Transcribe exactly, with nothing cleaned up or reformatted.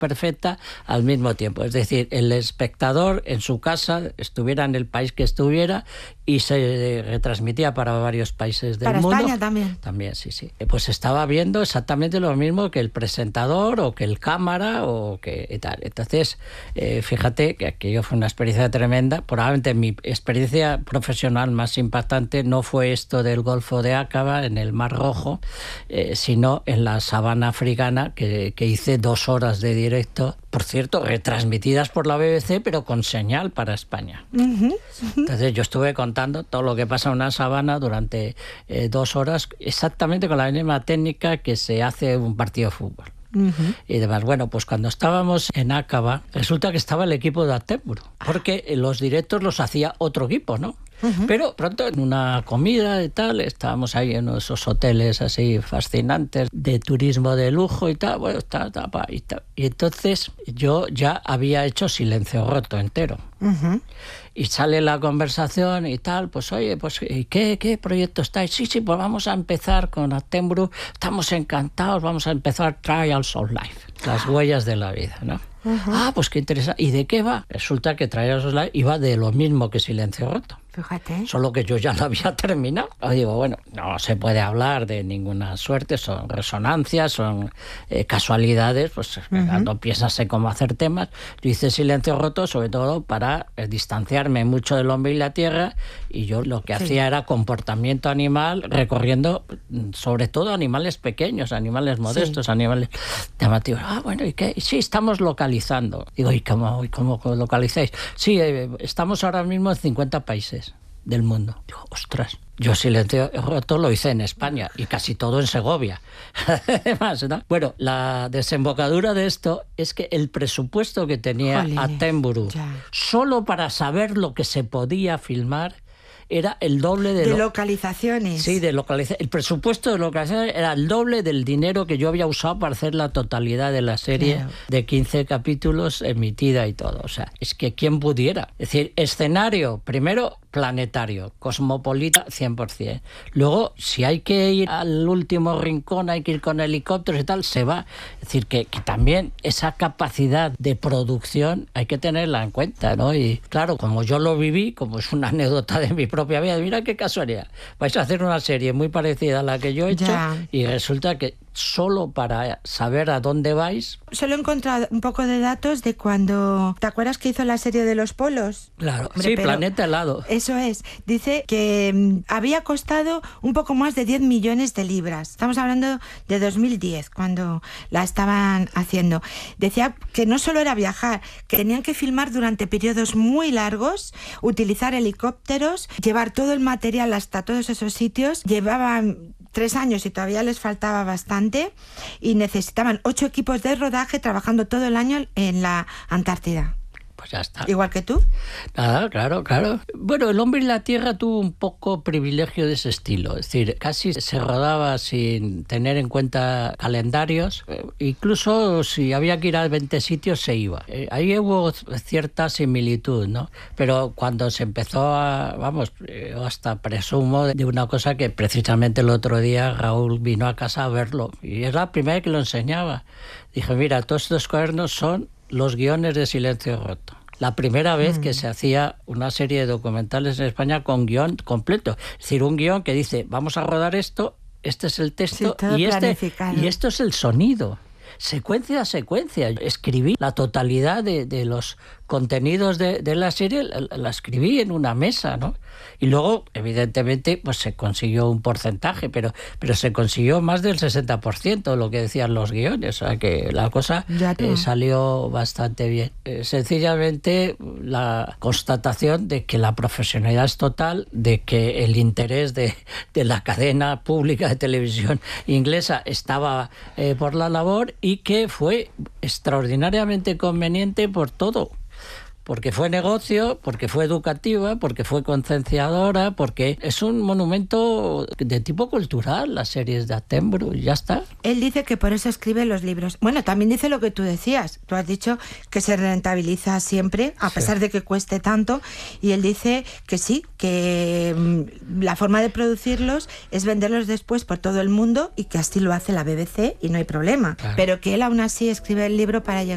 perfecta al mismo tiempo. Es decir, el espectador en su casa, estuviera en el país que estuviera, y se retransmitía para varios países del para mundo. Para España también. También, sí, sí. Pues estaba viendo exactamente lo mismo que el presentador o que el cámara o que y tal. Entonces, eh, fíjate que aquello fue una experiencia tremenda. Probablemente mi experiencia profesional más impactante no fue esto del Golfo de Aqaba, en el Mar Rojo, eh, sino en la sabana africana, que, que hice dos horas de directo, por cierto, retransmitidas por la B B C, pero con señal para España. Uh-huh. Entonces yo estuve contando todo lo que pasa en una sabana durante eh, dos horas, exactamente con la misma técnica que se hace un partido de fútbol. Uh-huh. Y demás. Bueno, pues cuando estábamos en Aqaba, resulta que estaba el equipo de Attenborough, porque los directos los hacía otro equipo, ¿no? Uh-huh. Pero pronto, en una comida y tal, estábamos ahí en esos hoteles así fascinantes de turismo de lujo y tal, bueno, está, está, y tal. Y entonces yo ya había hecho Silencio Roto entero. Uh-huh. Y sale la conversación y tal, pues oye, pues ¿qué, qué proyecto estáis? Sí, sí, pues vamos a empezar con Attenborough, estamos encantados, vamos a empezar Trials of Life, las huellas de la vida, ¿no? Uh-huh. Ah, pues qué interesante. ¿Y de qué va? Resulta que Trials of Life iba de lo mismo que Silencio Roto. Fíjate. Solo que yo ya lo había terminado. Yo digo, bueno, no se puede hablar de ninguna suerte, son resonancias, son eh, casualidades, pues uh-huh. no piensas en cómo hacer temas. Yo hice Silencio Roto sobre todo para eh, distanciarme mucho del hombre y la tierra, y yo lo que sí. hacía era comportamiento animal, recorriendo sobre todo animales pequeños, animales modestos, sí. animales llamativos. Ah, bueno, ¿y qué? Sí, estamos localizando. Digo, ¿y cómo, y cómo localizáis? Sí, eh, estamos ahora mismo en cincuenta países del mundo. Digo, ostras, yo Silencio Roto lo hice en España y casi todo en Segovia. Además, ¿no? Bueno, la desembocadura de esto es que el presupuesto que tenía Attenborough solo para saber lo que se podía filmar era el doble de... De lo... localizaciones. Sí, de localizaciones. El presupuesto de localizaciones era el doble del dinero que yo había usado para hacer la totalidad de la serie, claro, de quince capítulos emitida y todo. O sea, es que quién pudiera. Es decir, escenario, primero, planetario, cosmopolita, cien por ciento. Luego, si hay que ir al último rincón, hay que ir con helicópteros y tal, se va. Es decir, que, que también esa capacidad de producción hay que tenerla en cuenta, ¿no? Y claro, como yo lo viví, como es una anécdota de mi propia vida, mira qué casualidad. Vais a hacer una serie muy parecida a la que yo he hecho, ya, y resulta que solo para saber a dónde vais... Solo he encontrado un poco de datos de cuando... ¿Te acuerdas que hizo la serie de los polos? Claro, Hombre, sí, Planeta Helado. Eso es. Dice que um, había costado un poco más de diez millones de libras. Estamos hablando de dos mil diez, cuando la estaban haciendo. Decía que no solo era viajar, que tenían que filmar durante periodos muy largos, utilizar helicópteros, llevar todo el material hasta todos esos sitios. Llevaban tres años y todavía les faltaba bastante, y necesitaban ocho equipos de rodaje trabajando todo el año en la Antártida. Pues ya está. ¿Igual que tú? Nada, claro, claro. Bueno, El hombre y la tierra tuvo un poco privilegio de ese estilo. Es decir, casi se rodaba sin tener en cuenta calendarios. Eh, incluso si había que ir a veinte sitios, se iba. Eh, ahí hubo cierta similitud, ¿no? Pero cuando se empezó a... Vamos, yo hasta presumo de una cosa que precisamente el otro día Raúl vino a casa a verlo. Y es la primera vez que lo enseñaba. Dije, mira, todos estos cuadernos son los guiones de Silencio Roto. La primera vez mm. que se hacía una serie de documentales en España con guión completo. Es decir, un guión que dice, vamos a rodar esto, este es el texto, sí, y, este, y esto es el sonido. Secuencia a secuencia. Escribí la totalidad de, de los contenidos de, de la serie, la, la escribí en una mesa, ¿no? Y luego, evidentemente, pues se consiguió un porcentaje, pero, pero se consiguió más del sesenta por ciento de lo que decían los guiones. O sea que la cosa eh, salió bastante bien. Eh, sencillamente, la constatación de que la profesionalidad es total, de que el interés de, de la cadena pública de televisión inglesa estaba eh, por la labor, y que fue extraordinariamente conveniente por todo. Porque fue negocio, porque fue educativa, porque fue concienciadora, porque es un monumento de tipo cultural, las series de Attenborough, y ya está. Él dice que por eso escribe los libros. Bueno, también dice lo que tú decías. Tú has dicho que se rentabiliza siempre, a pesar sí. de que cueste tanto, y él dice que sí, que la forma de producirlos es venderlos después por todo el mundo, y que así lo hace la B B C y no hay problema. Claro. Pero que él aún así escribe el libro para llegar